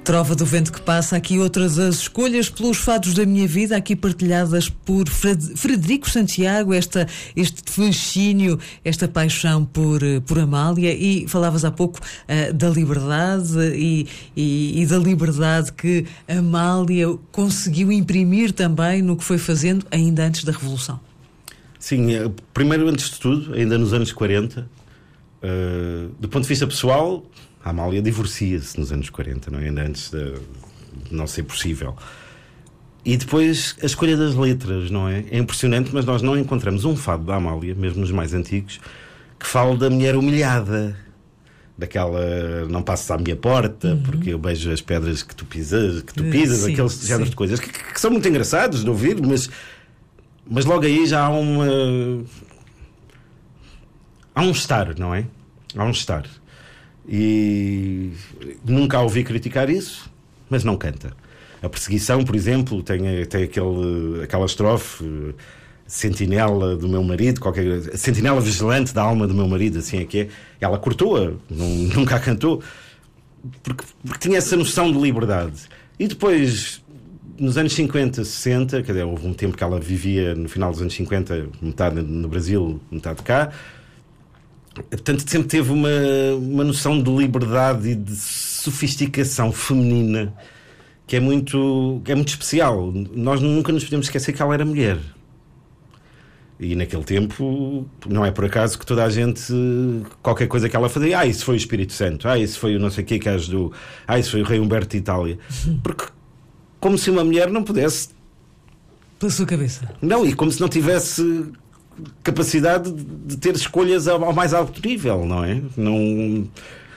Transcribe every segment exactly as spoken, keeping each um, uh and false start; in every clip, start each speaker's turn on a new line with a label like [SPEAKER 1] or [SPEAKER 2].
[SPEAKER 1] Trova do Vento que Passa, aqui outras as escolhas pelos fados da minha vida, aqui partilhadas por Frederico Santiago, esta, este fascínio, esta paixão por, por Amália. E falavas há pouco uh, da liberdade e, e, e da liberdade que Amália conseguiu imprimir também no que foi fazendo ainda antes da Revolução.
[SPEAKER 2] Sim, primeiro, antes de tudo, ainda nos anos quarenta, uh, do ponto de vista pessoal, a Amália divorcia-se nos anos quarenta, não é? Ainda antes de, de não ser possível. E depois a escolha das letras, não é? É impressionante, mas nós não encontramos um fado da Amália, mesmo nos mais antigos, que fale da mulher humilhada, daquela não passes à minha porta, uhum. porque eu beijo as pedras que tu pisas, que tu pisas, sim, aqueles sim. géneros de coisas que, que são muito engraçados de ouvir, mas, mas logo aí já há uma há um estar, não é? Há um estar. E nunca a ouvi criticar isso, mas não canta. A Perseguição, por exemplo, tem, tem aquele, aquela estrofe, sentinela do meu marido, qualquer, sentinela vigilante da alma do meu marido, assim é que é. Ela cortou-a, não, nunca a cantou, porque, porque tinha essa noção de liberdade. E depois, nos anos cinquenta, sessenta, quer dizer, houve um tempo que ela vivia no final dos anos cinquenta, metade no Brasil, metade cá. Portanto, sempre teve uma, uma noção de liberdade e de sofisticação feminina que é muito, que é muito especial. Nós nunca nos podemos esquecer que ela era mulher. E naquele tempo, não é por acaso que toda a gente, qualquer coisa que ela fazia, ah, isso foi o Espírito Santo, ah, isso foi o não sei o que que ajudou, ah, isso foi o Rei Humberto de Itália. Porque, como se uma mulher não pudesse...
[SPEAKER 1] Pela sua cabeça.
[SPEAKER 2] Não, e como se não tivesse... capacidade de ter escolhas ao mais alto nível, não é? Não,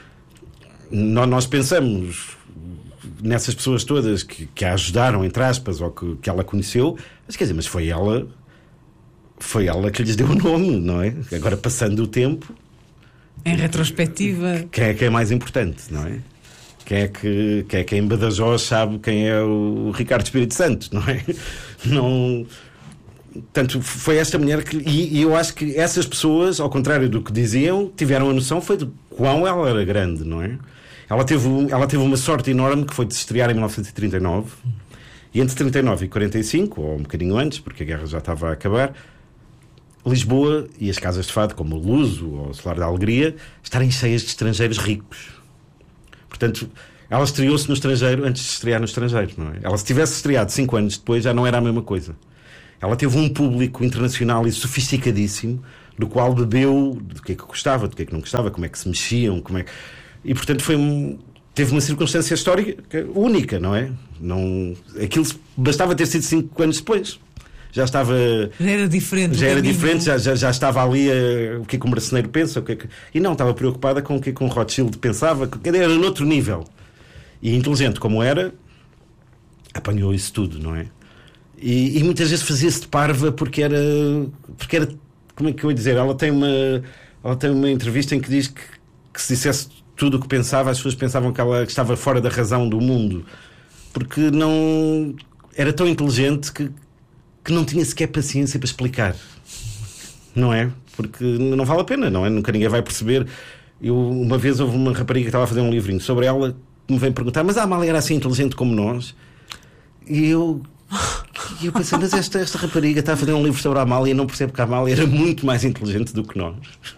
[SPEAKER 2] nós pensamos nessas pessoas todas que, que a ajudaram, entre aspas, ou que, que ela conheceu, mas quer dizer, mas foi ela foi ela que lhes deu o nome, não é? Agora, passando o tempo,
[SPEAKER 1] em retrospectiva,
[SPEAKER 2] quem é que é mais importante, não é? Quem é que, quem é que em Badajoz sabe quem é o Ricardo Espírito Santo, não é? Não... Portanto, foi esta mulher que... E, e eu acho que essas pessoas, ao contrário do que diziam, tiveram a noção foi de quão ela era grande, não é? Ela teve, ela teve uma sorte enorme, que foi de se estrear em mil novecentos e trinta e nove. E entre trinta e nove e quarenta e cinco, ou um bocadinho antes, porque a guerra já estava a acabar, Lisboa e as casas de fado, como o Luso ou o Solar da Alegria, estarem cheias de estrangeiros ricos. Portanto, ela estreou-se no estrangeiro antes de se estrear no estrangeiro, não é? Ela, se tivesse estreado cinco anos depois, já não era a mesma coisa. Ela teve um público internacional e sofisticadíssimo, do qual bebeu do que é que gostava, do que é que não gostava, como é que se mexiam, como é que... E, portanto, foi um... teve uma circunstância histórica única, não é? Não... Aquilo bastava ter sido cinco anos depois. Já estava...
[SPEAKER 1] Já era diferente.
[SPEAKER 2] Já era diferente, já, já, já estava ali a... o que é que o marceneiro pensa, o que é que... E não, estava preocupada com o que é que um Rothschild pensava, que era noutro nível. E inteligente como era, apanhou isso tudo, não é? E, e muitas vezes fazia-se de parva porque era, porque era, como é que eu ia dizer, ela tem uma, ela tem uma entrevista em que diz que, que se dissesse tudo o que pensava, as pessoas pensavam que ela estava fora da razão do mundo, porque não era tão inteligente que, que não tinha sequer paciência para explicar, não é? Porque não vale a pena, não é? Nunca ninguém vai perceber. Eu, uma vez houve uma rapariga que estava a fazer um livrinho sobre ela que me veio perguntar, mas a Amália era assim inteligente como nós? E eu... E eu pensei, mas esta, esta rapariga está a fazer um livro sobre a Amália e não percebe que a Amália era muito mais inteligente do que nós.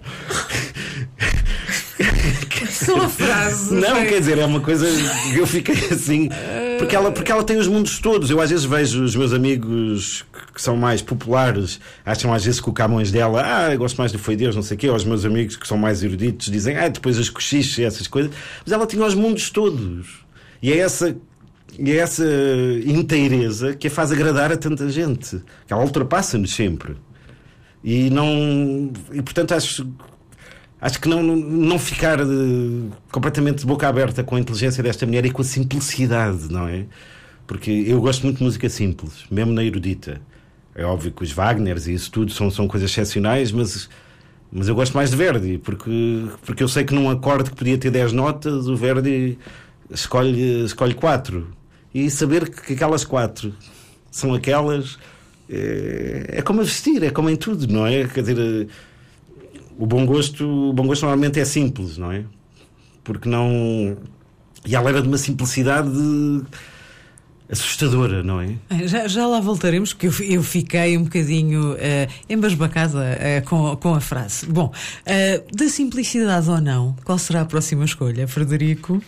[SPEAKER 1] Só uma frase.
[SPEAKER 2] Não, foi... quer dizer, é uma coisa que eu fiquei assim. Porque ela, porque ela tem os mundos todos. Eu às vezes vejo os meus amigos que são mais populares, acham às vezes que o Camões dela, ah, eu gosto mais do Foi Deus, não sei o quê. Ou os meus amigos que são mais eruditos dizem, ah, depois as cochiches e essas coisas. Mas ela tinha os mundos todos. E é essa. E é essa inteireza que a faz agradar a tanta gente, que ela ultrapassa-nos sempre. E não... E portanto acho... Acho que não, não ficar de, completamente de boca aberta com a inteligência desta mulher e com a simplicidade, não é? Porque eu gosto muito de música simples, mesmo na erudita. É óbvio que os Wagners e isso tudo são, são coisas excepcionais, mas, mas eu gosto mais de Verdi, porque, porque eu sei que num acorde que podia ter dez notas, o Verdi escolhe, escolhe quatro. E saber que aquelas quatro são aquelas é, é como a vestir, é como em tudo, não é? Quer dizer, o bom gosto, o bom gosto normalmente é simples, não é? Porque não, E ela era de uma simplicidade assustadora, não é?
[SPEAKER 1] Já, já lá voltaremos, porque eu, eu fiquei um bocadinho uh, embasbacada uh, com, com a frase. Bom, uh, da simplicidade ou não, qual será a próxima escolha, Frederico?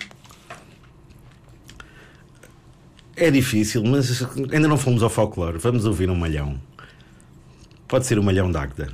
[SPEAKER 2] É difícil, mas ainda não fomos ao folclore. Vamos ouvir um malhão. Pode ser o malhão de Águeda.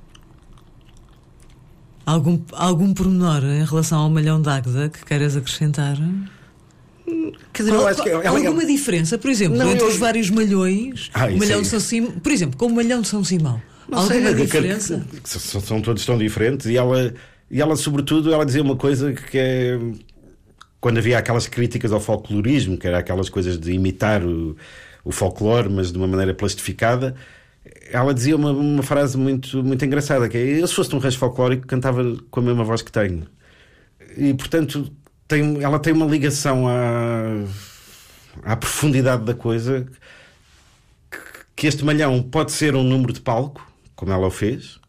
[SPEAKER 1] Algum, algum pormenor em relação ao malhão de Águeda que queiras acrescentar?
[SPEAKER 2] Quer dizer, eu acho que ela, ela,
[SPEAKER 1] alguma diferença, por exemplo, não, entre eu... os vários malhões,
[SPEAKER 2] ah,
[SPEAKER 1] o malhão
[SPEAKER 2] é...
[SPEAKER 1] de São Simão, por exemplo, com o malhão de São Simão,
[SPEAKER 2] não
[SPEAKER 1] alguma
[SPEAKER 2] sei,
[SPEAKER 1] diferença?
[SPEAKER 2] Que, que, que são, são todos tão diferentes. E ela, e ela, sobretudo, ela dizia uma coisa que é... Quando havia aquelas críticas ao folclorismo, que era aquelas coisas de imitar o, o folclore, mas de uma maneira plastificada, ela dizia uma, uma frase muito, muito engraçada, que é: eu, se fosse um reis folclórico, cantava com a mesma voz que tenho. E, portanto, tem, ela tem uma ligação à, à profundidade da coisa, que, que este malhão pode ser um número de palco, como ela o fez,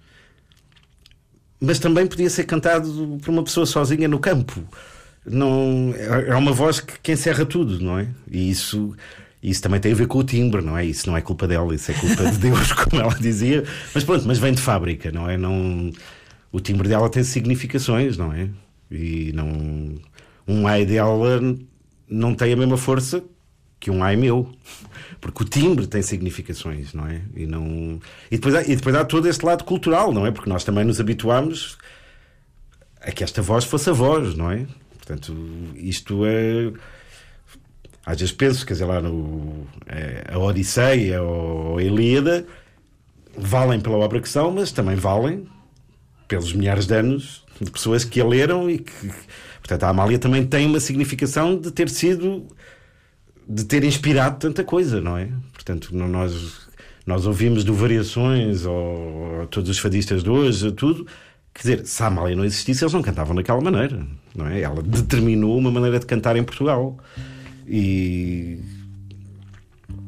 [SPEAKER 2] mas também podia ser cantado por uma pessoa sozinha no campo. Não, é uma voz que, que encerra tudo, não é? E isso, isso também tem a ver com o timbre, não é? Isso não é culpa dela, isso é culpa de Deus, como ela dizia. Mas pronto, mas vem de fábrica, não é? Não, o timbre dela tem significações, não é? E não, um ai dela não tem a mesma força que um ai meu, porque o timbre tem significações, não é? E, não, e, depois há, e depois há todo este lado cultural, não é? Porque nós também nos habituámos a que esta voz fosse a voz, não é? Portanto, isto é... Às vezes penso, quer dizer, lá no... É, a Odisseia ou a Ilíada valem pela obra que são, mas também valem pelos milhares de anos de pessoas que a leram e que... Portanto, a Amália também tem uma significação de ter sido... de ter inspirado tanta coisa, não é? Portanto, nós, nós ouvimos do Variações ou, ou todos os fadistas de hoje, tudo... Quer dizer, se a Amália não existisse, eles não cantavam daquela maneira, não é? Ela determinou uma maneira de cantar em Portugal. E,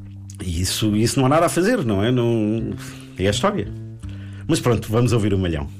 [SPEAKER 2] e isso, isso não há nada a fazer, não é? Não... É a história. Mas pronto, vamos ouvir o malhão.